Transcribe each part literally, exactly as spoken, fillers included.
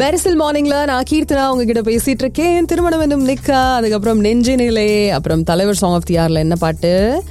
மெரிசல் மார்னிங்ல நான் கீர்த்தனா உங்ககிட்ட பேசிட்டு இருக்கேன். திருமணம் என்னும் நிக்கா, அதுக்கப்புறம் நெஞ்சினிலே, அப்புறம் தலைவர் சாங் ஆஃப் தி இயர்ல என்ன பாட்டு,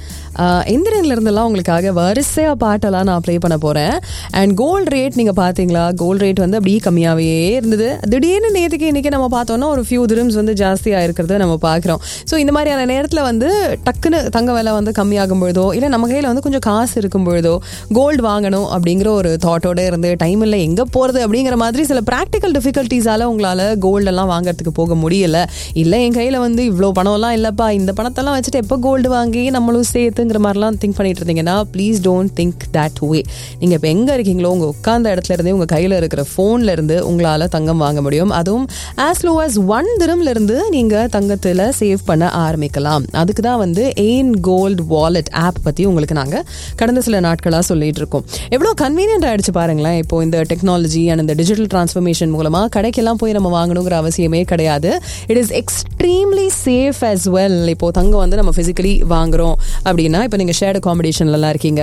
எந்திரன்ல இருந்தெல்லாம் உங்களுக்காக வரிசையா பாட்டெல்லாம் நான் ப்ளே பண்ண போறேன். அண்ட் கோல்டு ரேட் நீங்க பாத்தீங்களா? கோல்டு ரேட் வந்து அப்படியே கம்மியாவே இருந்தது. திடீர்னு நேற்றுக்கு இன்னைக்கு நம்ம பார்த்தோம்னா ஒரு ஃபியூ திரம்ஸ் வந்து ஜாஸ்தியா இருக்கிறத நம்ம பாக்குறோம். ஸோ இந்த மாதிரியான நேரத்தில் வந்து டக்குன்னு தங்க விலை வந்து கம்மியாகும் பொழுதோ, இல்லை நம்ம கையில் வந்து கொஞ்சம் காசு இருக்கும் பொழுதோ கோல்டு வாங்கணும் அப்படிங்கிற ஒரு தாட்டோட இருந்து டைம் இல்லை எங்க போறது அப்படிங்கிற மாதிரி சில ப்ராக்டிக்கல் டிஃபிகல்ட்டிஸால உங்களால கோல்டு எல்லாம் வாங்குறதுக்கு போக முடியல. இல்லை என் கையில வந்து இவ்வளோ பணம்லாம் இல்லப்பா, இந்த பணத்தெல்லாம் வச்சுட்டு எப்போ கோல்டு வாங்கி நம்மளும் சேர்த்து மாதிரிலாம் திங்க் பண்ணிட்டு இருந்தீங்கன்னா please don't think that way. நீங்க இப்போ எங்க இருக்கீங்களோ உங்க உட்கார்ந்த இடத்துல இருந்தே உங்க கையில இருக்கிற போன்ல இருந்து உங்களால தங்கம் வாங்க முடியும். அதுவும் as low as ஒன் திரம்ல இருந்து நீங்க தங்கத்துல சேவ் பண்ண ஆரம்பிக்கலாம். அதுக்கு தான் வந்து எயின் கோல்டு வாலெட் ஆப் பத்தி உங்களுக்கு நாங்க கடந்த சில நாட்களா சொல்லிட்டு இருக்கோம். எவ்வளவு கன்வீனியன்ட் ஆயிடுச்சு பாருங்களேன். இப்போ இந்த டெக்னாலஜி அண்ட் இந்த டிஜிட்டல் டிரான்ஸ்ஃபர்மேஷன் மூலமா கடைக்கெல்லாம் போய் நம்ம வாங்கணுங்கிற அவசியமே கிடையாது. It is extremely safe as well. இப்போ தங்கம் வந்து நம்ம பிசிக்கலி வாங்குறோம் அப்படின்னா, இப்போ நீங்க ஷேர்ட் அகாமடேஷன்ல இருக்கீங்க,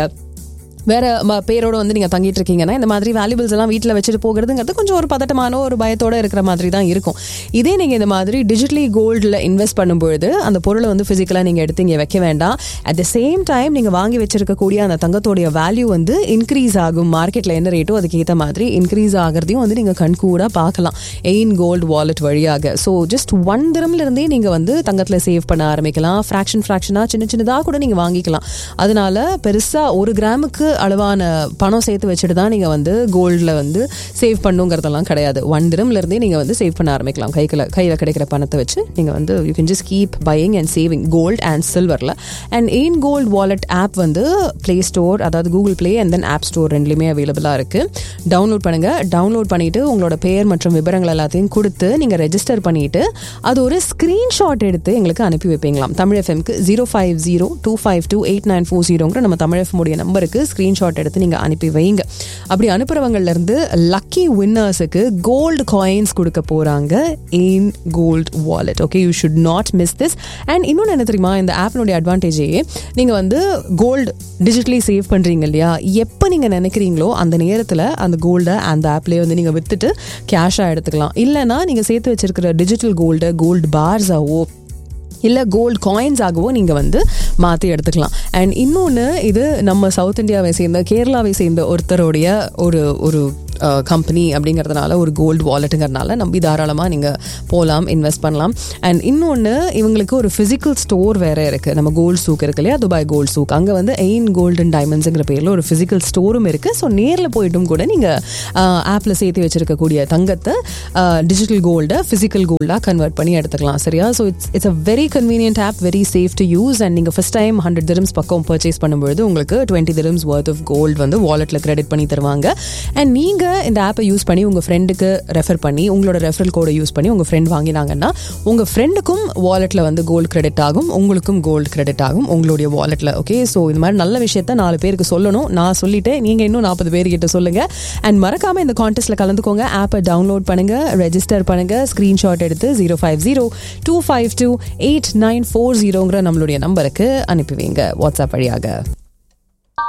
வேற பேரோட வந்து நீங்க தங்கிட்டு இருக்கீங்கன்னா இந்த மாதிரி வேல்யூபிள்ஸ் எல்லாம் வீட்டில் வச்சுட்டு போகிறதுங்கிறது கொஞ்சம் ஒரு பதட்டமான ஒரு பயத்தோட இருக்கிற மாதிரி தான் இருக்கும். இதே நீங்க இந்த மாதிரி டிஜிட்டலி கோல்டில் இன்வெஸ்ட் பண்ணும்பொழுது அந்த பொருளை வந்து பிசிக்கலா நீங்க எடுத்து இங்கே வைக்க வேண்டாம். அட் த சேம் டைம் நீங்க வாங்கி வச்சிருக்கக்கூடிய அந்த தங்கத்தோடைய வேல்யூ வந்து இன்க்ரீஸ் ஆகும். மார்க்கெட்ல என்ன ரேட்டோ அதுக்கு ஏற்ற மாதிரி இன்க்ரீஸ் ஆகிறதையும் வந்து நீங்க கண்கூடா பார்க்கலாம் எயின் கோல்டு வாலெட் வழியாக. ஸோ ஜஸ்ட் ஒன் திரம்ல இருந்தே நீங்க வந்து தங்கத்துல சேவ் பண்ண ஆரம்பிக்கலாம். ஃபிராக்ஷன் ஃபிராக்ஷனா சின்ன சின்னதாக கூட நீங்க வாங்கிக்கலாம். அதனால பெருசா ஒரு கிராமுக்கு அளவான பணம் சேர்த்து வச்சுட்டு தான் நீங்க வந்து கோல்ட்ல வந்து சேவ் பண்ணுங்கிறதெல்லாம் கிடையாது. ஒன் திரம்ல இருந்தே நீங்க வந்து சேவ் பண்ண ஆரம்பிக்கலாம். கையில கையில கிடைக்கிற பணத்தை வச்சு நீங்க வந்து you can just keep buying and saving gold and சில்வர்ல. And Ain gold wallet app வந்து பிளே ஸ்டோர், அதாவது Google play and then app store ரெண்டுலயுமே அவைலபிளா இருக்கு. டவுன்லோட் பண்ணுங்க. டவுன்லோட் பண்ணிட்டு உங்களோட பெயர் மற்றும் விவரங்கள் எல்லாத்தையும் கொடுத்து நீங்க ரெஜிஸ்டர் பண்ணிட்டு அது ஒரு ஸ்கிரீன்ஷாட் எடுத்து எங்களுக்கு அனுப்பி வைப்பீங்களாம். Tamil எஃப்எம்க்கு zero five zero two five two eight nine four ஜீரோங்கிற நம்ம தமிழ் எஃப்எம் உடைய நம்பருக்கு ஸ்கிரீன்ஷாட் எடுத்து நீங்க அனுப்பி வைங்க. அப்படி அனுப்புறவங்கல இருந்து லக்கி வின்னர்ஸுக்கு கோல்டு காயின்ஸ் கொடுக்க போறாங்க Ain gold wallet. Okay, you should not miss this. And இன்னொன்னு என்ன தெரியுமா, இந்த ஆப்னுடைய அட்வான்டேஜே நீங்க வந்து கோல்டு டிஜிட்டலி சேவ் பண்றீங்க இல்லையா, எப்ப நீங்க நினைக்கிறீங்களோ அந்த நேரத்துல அந்த கோல்டை அந்த ஆப்லயே வந்து நீங்க வித்துட்டு கேஷா எடுத்துக்கலாம். இல்லைன்னா நீங்க சேர்த்து வச்சிருக்கிற டிஜிட்டல் கோல்டு கோல்டு பார்ஸாவோ இல்லை கோல்டு காயின்ஸ் ஆகவோ நீங்கள் வந்து மாற்றி எடுத்துக்கலாம். அண்ட் இன்னொன்று, இது நம்ம சவுத் இந்தியாவை சேர்ந்த கேரளாவை சேர்ந்த ஒருத்தருடைய ஒரு ஒரு கம்பெனி அப்படிங்கிறதுனால ஒரு கோல்டு வாலெட்டுங்கிறதுனால நம்பி தாராளமாக நீங்கள் போகலாம், இன்வெஸ்ட் பண்ணலாம். அண்ட் இன்னொன்று, இவங்களுக்கு ஒரு ஃபிசிக்கல் ஸ்டோர் வேறு இருக்குது. நம்ம கோல்டு சூக் இருக்கு இல்லையா, துபாய் கோல்டு சூக், அங்கே வந்து எயின் கோல்டன் டைமண்ட்ஸுங்கிற பேரில் ஒரு ஃபிசிக்கல் ஸ்டோரும் இருக்குது. ஸோ நேரில் போய்ட்டும் கூட நீங்கள் ஆப்பில் சேர்த்து வச்சிருக்கக்கூடிய தங்கத்தை டிஜிட்டல் கோல்டை ஃபிசிக்கல் கோல்டாக கன்வெர்ட் பண்ணி எடுத்துக்கலாம். சரியா? So it's it's a very convenient app, very safe to use. And நீங்கள் ஃபஸ்ட் டைம் ஹண்ட்ரட் திரம்ஸ் பக்கம் பர்ச்சேஸ் பண்ணும்பொழுது உங்களுக்கு twenty dirhams worth of gold வந்து வாலெட்டில் கிரெடிட் பண்ணி தருவாங்க. அண்ட் நீங்கள் இந்த ஆப்பை யூஸ் பண்ணி உங்க ஃப்ரெண்டுக்கு ரெஃபர் பண்ணி உங்களோட ரெஃபரல் கோடை யூஸ் பண்ணி உங்க ஃப்ரெண்ட் வாங்கினாங்கன்னா உங்க ஃப்ரெண்டுக்கும் வாலெட்ல வந்து கோல்டு கிரெடிட் ஆகும், உங்களுக்கும் கோல்டு கிரெடிட் ஆகும் உங்களுடைய வாலெட்ல. ஓகே, ஸோ இந்த மாதிரி நல்ல விஷயத்த நாலு பேருக்கு சொல்லணும். நான் சொல்லிட்டேன், நீங்க இன்னும் நாற்பது பேர் கிட்ட சொல்லுங்க. அண்ட் மறக்காம இந்த கான்டெஸ்ட்ல கலந்துக்கோங்க. ஆப்பை டவுன்லோட் பண்ணுங்க, ரெஜிஸ்டர் பண்ணுங்க, ஸ்கிரீன்ஷாட் எடுத்து zero five zero two five two eight nine four ஜீரோங்கிற நம்மளுடைய நம்பருக்கு அனுப்பி வைங்க வாட்ஸ்அப் வழியாக.